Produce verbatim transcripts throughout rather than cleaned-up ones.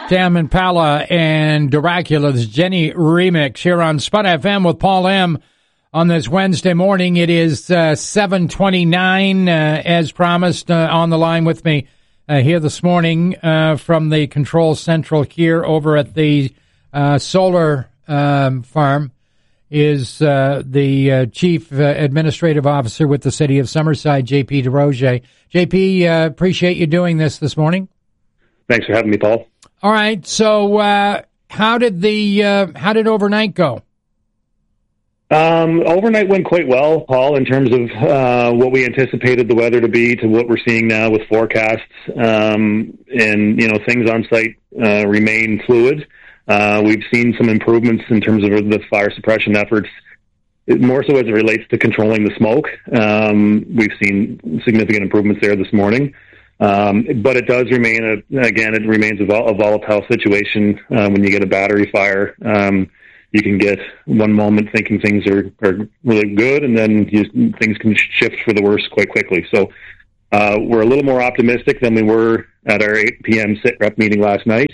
Tam Impala and Dracula's Jenny remix here on Spud F M with Paul M. On this Wednesday morning. It is uh, seven twenty-nine, uh, as promised, uh, on the line with me uh, here this morning uh, from the Control Central here over at the uh, solar um, farm is uh, the uh, Chief uh, Administrative Officer with the City of Summerside, J P DesRosiers. J P, uh, appreciate you doing this this morning. Thanks for having me, Paul. All right, so uh, how did the uh, how did overnight go? Um, overnight went quite well, Paul, in terms of uh, what we anticipated the weather to be to what we're seeing now with forecasts. Um, and, you know, things on site uh, remain fluid. Uh, we've seen some improvements in terms of the fire suppression efforts, more so as it relates to controlling the smoke. Um, we've seen significant improvements there this morning. Um, but it does remain, a, again, it remains a, vol- a volatile situation uh, when you get a battery fire. Um, You can get one moment thinking things are, are really good, and then you, things can shift for the worse quite quickly. So uh, we're a little more optimistic than we were at our eight p.m. sit-rep meeting last night.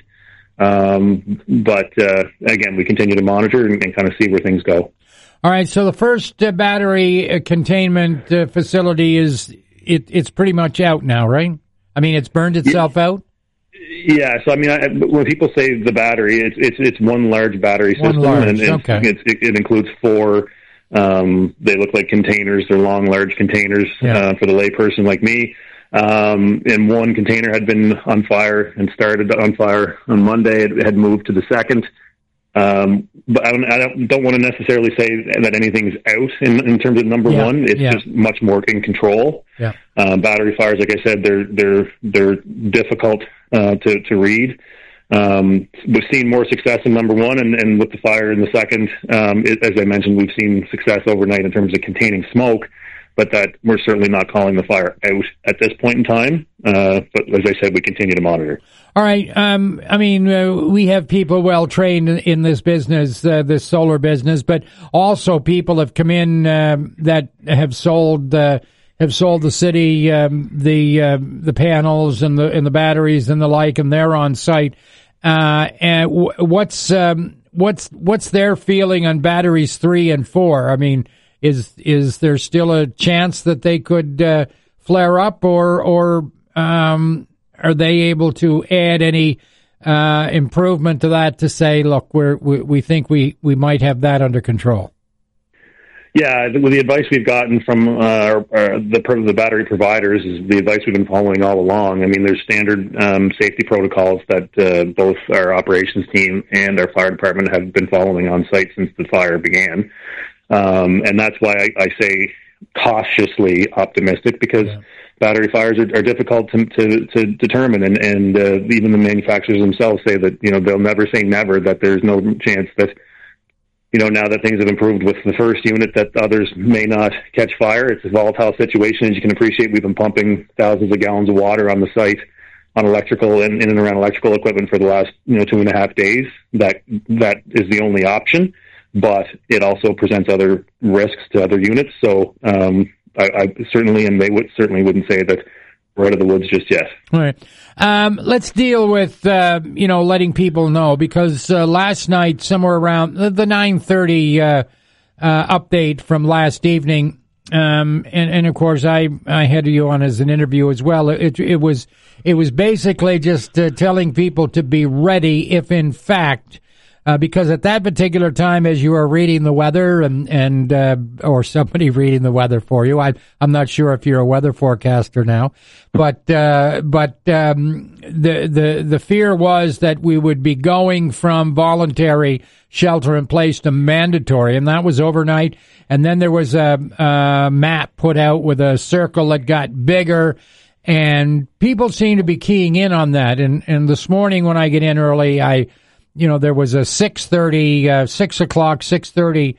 Um, but, uh, again, we continue to monitor and, and kind of see where things go. All right, so the first uh, battery uh, containment uh, facility is it, it's pretty much out now, right? I mean, it's burned itself yeah. out? Yeah, so I mean, I, when people say the battery, it's it's it's one large battery system, one large, and it's, okay. it's, it, it includes four. Um, they look like containers; they're long, large containers yeah. uh, for the layperson like me. Um, and one container had been on fire and started on fire on Monday. It had moved to the second. Um, but I don't, I don't, don't want to necessarily say that anything's out in, in terms of number yeah. one. It's yeah. just much more in control. Yeah. Um, battery fires, like I said, they're they're they're difficult uh, to to read. Um, we've seen more success in number one, and, and with the fire in the second, um, it, as I mentioned, we've seen success overnight in terms of containing smoke. But that we're certainly not calling the fire out at this point in time. Uh, but as I said, we continue to monitor. All right. Um, I mean, uh, we have people well trained in, in this business, uh, this solar business, but also people have come in uh, that have sold uh, have sold the city um, the uh, the panels and the and the batteries and the like, and they're on site. Uh, and w- what's um, what's what's their feeling on batteries three and four? I mean. Is is there still a chance that they could uh, flare up, or or um, are they able to add any uh, improvement to that to say, look, we're, we we think we, we might have that under control? Yeah, with the advice we've gotten from uh, our, our, the the battery providers is the advice we've been following all along. I mean, there's standard um, safety protocols that uh, both our operations team and our fire department have been following on site since the fire began. Um, and that's why I, I say cautiously optimistic, because yeah. battery fires are, are difficult to, to, to determine. And, and uh, even the manufacturers themselves say that, you know, they'll never say never, that there's no chance that, you know, now that things have improved with the first unit, that others may not catch fire. It's a volatile situation. As you can appreciate, we've been pumping thousands of gallons of water on the site on electrical and in and around electrical equipment for the last, you know, two and a half days. That that is the only option. But it also presents other risks to other units. So um, I, I certainly, and they would certainly wouldn't say that we're out of the woods just yet. All right. Um, let's deal with, uh, you know, letting people know, because uh, last night, somewhere around the nine thirty uh, uh, update from last evening, um, and, and of course I, I had you on as an interview as well. It, it was it was basically just uh, telling people to be ready if in fact. Uh, because at that particular time, as you are reading the weather and, and, uh, or somebody reading the weather for you, I, I'm not sure if you're a weather forecaster now, but, uh, but, um, the, the, the fear was that we would be going from voluntary shelter in place to mandatory, and that was overnight. And then there was a, a map put out with a circle that got bigger, and people seem to be keying in on that. And, and this morning when I get in early, I, You know, there was a six thirty, uh, six o'clock, six thirty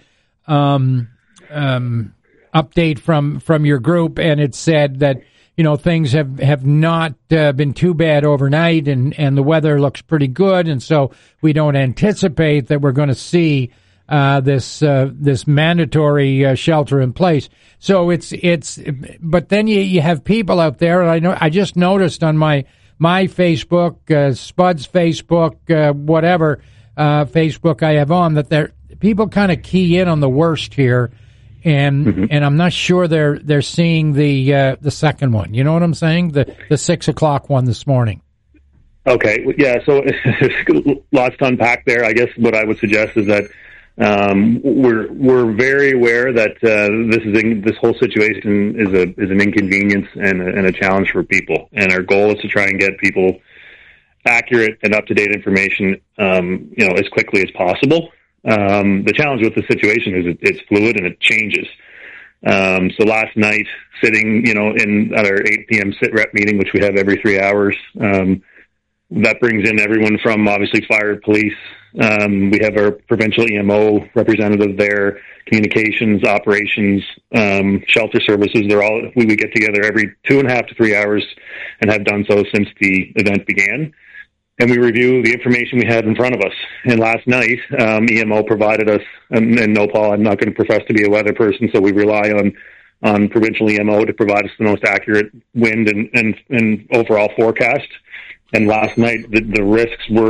um, um, update from, from your group, and it said that, you know, things have, have not uh, been too bad overnight, and, and the weather looks pretty good, and so we don't anticipate that we're going to see uh, this uh, this mandatory uh, shelter in place. So it's it's, but then you you have people out there, and I know I just noticed on my my Facebook, uh, Spud's Facebook, uh, whatever uh, Facebook I have on, that they're, people kind of key in on the worst here, and mm-hmm. and I'm not sure they're they're seeing the uh, the second one. You know what I'm saying? The the six o'clock one this morning. Okay, yeah. So lots to unpack there. I guess what I would suggest is that um, we're we're very aware that uh, this is in, this whole situation is a is an inconvenience and a, and a challenge for people. And our goal is to try and get people accurate and up to date information, um, you know, as quickly as possible. Um, the challenge with the situation is it, it's fluid and it changes. Um, so last night, sitting, you know, in at our eight p.m. sit rep meeting, which we have every three hours. Um, That brings in everyone from obviously fire, police. Um, we have our provincial E M O representative there, communications, operations, um, shelter services. They're all, we, we get together every two and a half to three hours and have done so since the event began. And we review the information we have in front of us. And last night, um, E M O provided us, and, and no, Paul, I'm not going to profess to be a weather person, so we rely on, on provincial E M O to provide us the most accurate wind and, and, and overall forecast. And last night, the, the risks were